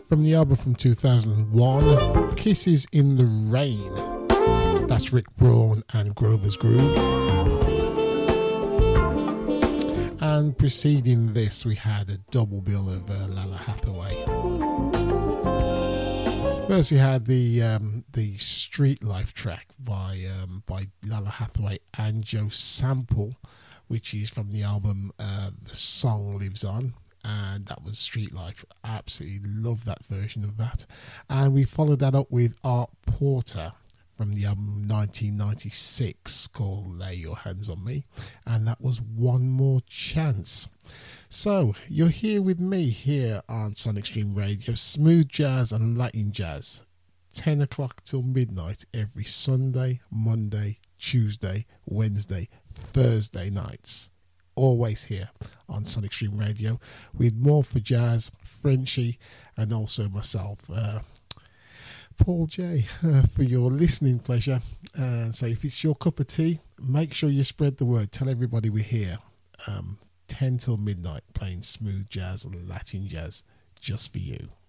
From the album from 2001, Kisses in the Rain. That's Rick Braun and Grover's Groove. And preceding this, we had a double bill of Lalah Hathaway. First, we had the Street Life track by Lalah Hathaway and Joe Sample, which is from the album The Song Lives On, and that was Street Life. Absolutely love that version of that. And we followed that up with Art Porter from the album 1996 called Lay Your Hands on Me, and that was One More Chance. So you're here with me here on Sonic Stream Radio, smooth jazz and Latin jazz, 10 o'clock till midnight every Sunday, Monday, Tuesday, Wednesday, Thursday nights. Always here on Sonic Stream Radio with More for Jazz, Frenchie, and also myself, Paul J, for your listening pleasure. And so if it's your cup of tea, make sure you spread the word. Tell everybody we're here 10 till midnight playing smooth jazz and Latin jazz just for you.